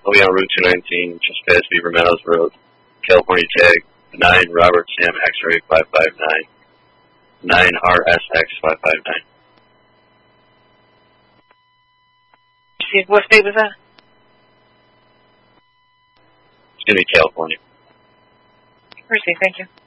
I'll be on Route 219, just past Beaver Meadows Road, California tag 9 Robert Sam X-ray 559, 9 RSX 559. What state was that? It's going to be California. Mercy, thank you.